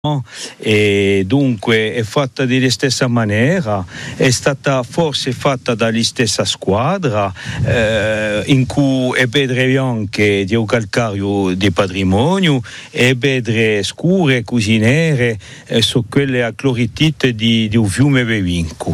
e dunque è fatta della stessa maniera, è stata forse fatta dalla stessa squadra, in cui è bedre anche di un calcario di patrimonio e bedre scure, così nere, su quelle a cloritite di un fiume Vevinco.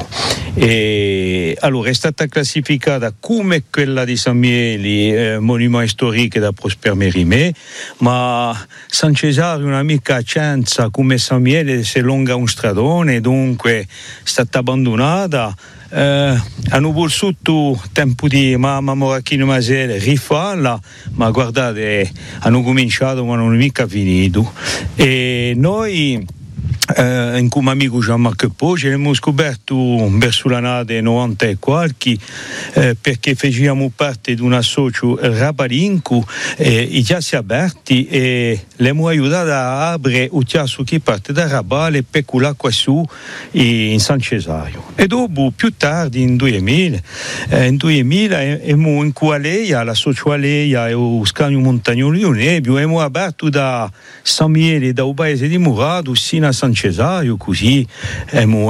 E allora è stata classificata come quella di San Mieli, monumento storico da Prosper Mérimée, ma San Cesario è una mica scienza come San Miele si allunga un stradone, dunque è stata abbandonata. Hanno voluto tempo di mamma Morachino Masele rifarla, ma guardate, hanno cominciato ma non è mica finito. E noi in come amico Jean-Marc Poggi abbiamo scoperto verso l'annata 90 e qualche, perché facevamo parte di un associo Rabalinco, i chiassi aperti, e le abbiamo aiutato a aprire il chiasso che parte da Rabale per là qua su in San Cesario. E dopo, più tardi, in 2000 abbiamo in Cualeia, l'associo Aleia e lo Scagno Montagnolo di Nebbio, abbiamo aperto da San Miele, da un paese di Murado, sino a San Cesario, così abbiamo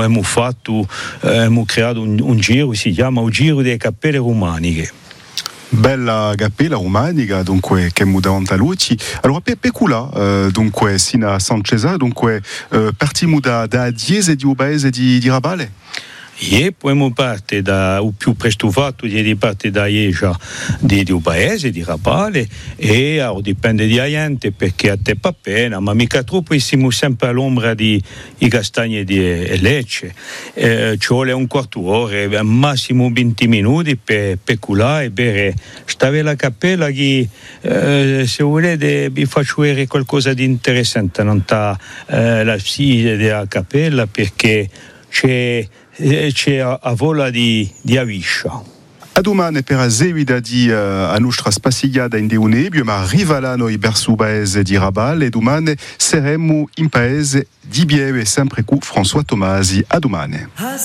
creato un giro, si chiama il Giro delle Cappelle Romaniche. Bella cappella romanica, dunque, che è davanti a Luci. Allora, per là, dunque, sino a San Cesario, dunque, partiamo da Diese di un paese di Rabale? E poi parte da o più presto fatto di parte da Ieja di un paese di Rabale, e dipende di gente, perché a te pa pena, ma mica troppo, siamo sempre all'ombra di i castagni di Lecce, ci vuole un quarto d'ora, massimo 20 minuti per colà e bere. Stava la cappella che se volete vi faccio vedere qualcosa di interessante, non sta la sede della cappella, perché c'è a vola di Aviscia. A domani per la seguita di a nostra spaziata in Deunebio, ma arriva noi verso il paese di Rabale, e domani saremo in paese di Bieve, sempre con François Tomasi. A domani.